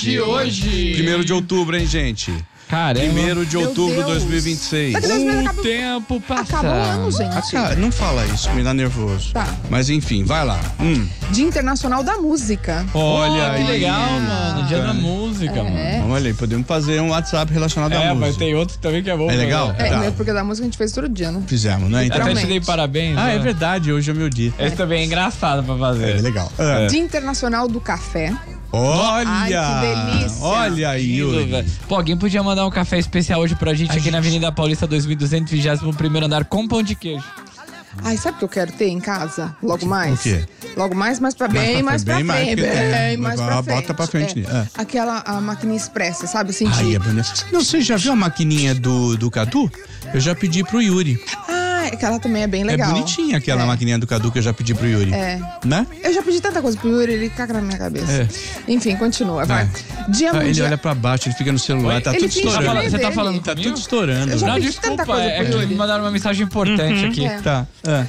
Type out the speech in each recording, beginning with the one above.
de hoje. 1º de outubro, hein, gente? Caramba. 1º de outubro de 2026. O tempo passa. Acabou o ano, gente. Não fala isso, me dá nervoso. Tá. Mas enfim, vai lá. Dia Internacional da Música. Olha que aí. legal, mano. Dia da música, mano. Olha aí, podemos fazer um WhatsApp relacionado à música. Mas tem outro também que é bom. É legal? Mesmo porque da música a gente fez todo dia, né? Fizemos, né? Então... Até te dei parabéns. é né? verdade, hoje é meu dia. Esse também é engraçado pra fazer. É legal. Dia Internacional do Café. Olha! Ai, que delícia. Olha aí, Yuri. Pô, alguém podia mandar um café especial hoje pra gente aqui na Avenida Paulista 2221º andar com pão de queijo. Ai, sabe o que eu quero ter em casa? Logo mais? O quê? Logo mais mais pra frente. Bem mais pra frente. Bota pra frente. Aquela a maquininha expressa, sabe? Assim, Ai, é bonito. Não, você já viu a maquininha do Cadu? Eu já pedi pro Yuri. Aquela também é bem legal. É bonitinha aquela maquininha do Cadu que eu já pedi pro Yuri. Né? Eu já pedi tanta coisa pro Yuri, ele caga na minha cabeça. Enfim, continua, vai. Dia mundial. Ele olha pra baixo, ele fica no celular, tá tudo estourando. Você tá falando Tá comigo? tudo estourando. Eu já Não, pedi desculpa, tanta coisa pro que Yuri. me mandaram uma mensagem importante aqui. Tá.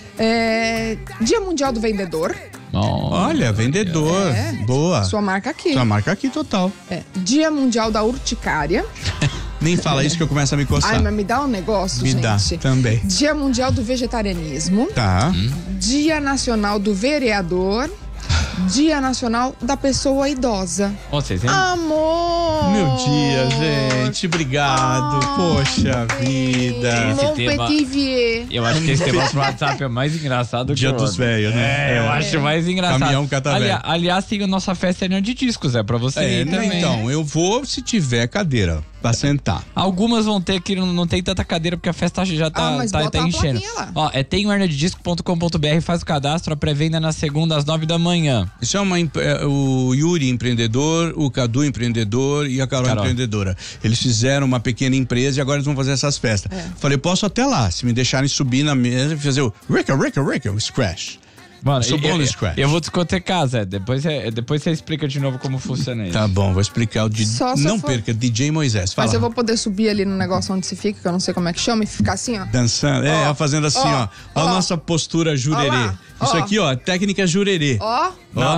Dia Mundial do Vendedor. Olha, vendedor. Boa. Sua marca aqui. Sua marca aqui, total. Dia Mundial da Urticária. Nem fala isso que eu começo a me coçar. Ai, mas me dá um negócio, Me gente. dá, também. Dia Mundial do Vegetarianismo. Tá. Dia Nacional do Vereador. Dia Nacional da Pessoa Idosa. Vocês, hein? Amor! Meu dia, gente. Obrigado. Poxa vida. Esse Mon tema- petit vieux. Eu acho que esse tema pro WhatsApp é mais engraçado que Dia o dos outro. velhos, né? Eu acho mais engraçado. Caminhão catavento. Aliás, tem a nossa festa de discos, pra você ir também. Então, eu vou se tiver cadeira pra sentar. Algumas vão ter que não tem tanta cadeira porque a festa já tá, mas bota uma enchendo. plaquinha lá. Ó, tem o hernadedisco.com.br, faz o cadastro, a pré-venda na segunda às 9 da manhã. Isso é o Yuri empreendedor, o Cadu empreendedor e a Carol empreendedora. Eles fizeram uma pequena empresa e agora eles vão fazer essas festas. Falei, posso até lá, se me deixarem subir na mesa e fazer o o scratch. Mano, Sou bom no scratch. eu vou discotecar, Zé. Depois você explica de novo como funciona isso. Tá bom, vou explicar o Só se não eu for- perca, DJ Moisés. Fala. Mas eu vou poder subir ali no negócio onde se fica, que eu não sei como é que chama, e ficar assim, ó. Dançando, fazendo assim, ó. Ó a nossa postura jurerê. Ó lá, Isso ó. aqui, ó, técnica jurerê. Ó.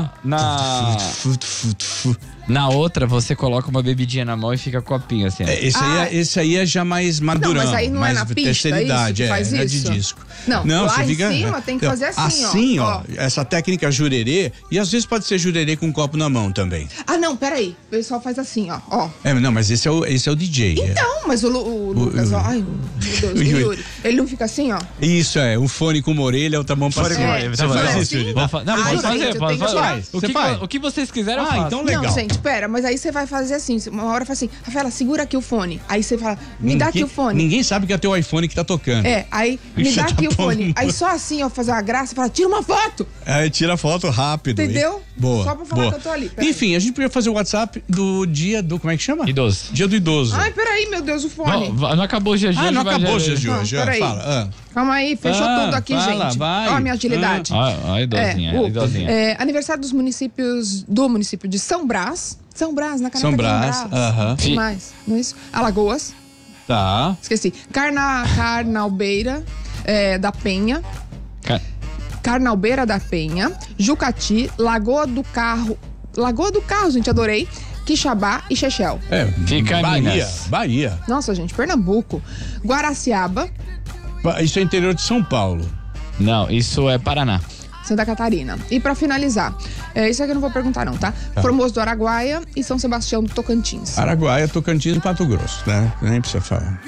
Na outra, você coloca uma bebidinha na mão e fica copinho assim. Ó. Esse aí é já mais madurão. Não, mas aí não é na pista, terceira é isso idade, que faz é isso? de disco. Não, lá você em fica, cima tem que fazer assim, ó. Assim, ó. Ó. Essa técnica jurerê, e às vezes pode ser jurerê com um copo na mão também. Ah, não, peraí. O pessoal faz assim, ó. Não, mas esse é o DJ. Então, mas o Lucas, ó. Ai, meu Deus, o Yuri. Ele não fica assim, ó. Isso um fone com uma orelha, outra mão pra cima. Você faz isso, isso, Yuri? Não, Ai, pode gente, fazer, eu pode tenho que fazer. tirar. O que vocês quiserem, eu faço. Então legal. Não, gente, pera, mas aí você vai fazer assim. Uma hora fala assim, Rafaela, segura aqui o fone. Aí você fala, me dá aqui o fone. Ninguém sabe que é teu iPhone que tá tocando. Aí me Você dá tá aqui o fone. pondo- Aí só assim, ó, fazer uma graça, fala, tira uma foto. Aí tira a foto rápido. Entendeu? Boa. Só pra falar boa. que eu tô ali, peraí. Enfim, a gente podia fazer o WhatsApp do dia do. Como é que chama? Idoso. Dia do idoso. Ai, peraí, meu Deus, o fone. Não acabou o dia de hoje. não vai acabou os já- dias de Não, hoje. peraí. Fala. Calma aí, fechou tudo aqui, fala, gente. vai. Ó a minha agilidade. Ó, a idosinha, a idosinha. Aniversário dos municípios do município de São Brás. São Brás, na caneta São aqui em Brás, aham. Que mais? Não é isso? Alagoas. Tá. Esqueci. Carnalbeira da Penha. Carnalbeira da Penha. Jucati. Lagoa do Carro, gente, adorei. Quixabá e Chechel. Fica em Bahia. Minas. Bahia. Nossa, gente, Pernambuco. Guaraciaba, Isso é interior de São Paulo. Não, isso é Paraná. Santa Catarina. E pra finalizar, isso aqui eu não vou perguntar não, tá? Formoso do Araguaia e São Sebastião do Tocantins. Araguaia, Tocantins e Mato Grosso, né? Nem precisa falar.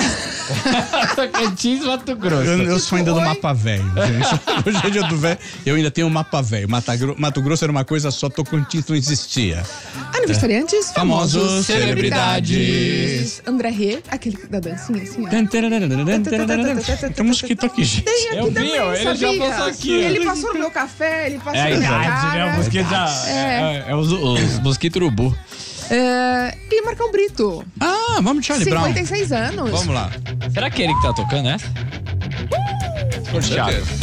Tocantins, Mato Grosso. Eu sou ainda do Oi? mapa velho, gente. Hoje é dia do velho. Eu ainda tenho o mapa velho. Mato Grosso era uma coisa só, Tocantins não existia. Aniversariantes, Famosos, celebridades. André Rê, aquele da dancinha assim, ó. Tem um mosquito aqui, gente. Tem aqui Eu vi, também, ele já sabia? passou aqui. Ele passou no meu café, ele passou É na minha idade, né? cara. O mosquito já. É os mosquitos urubu. E Marcão Brito, Vamos de Charlie Brown. 56 anos. Vamos lá. Será que é ele que tá tocando essa? Com certeza. Thiago.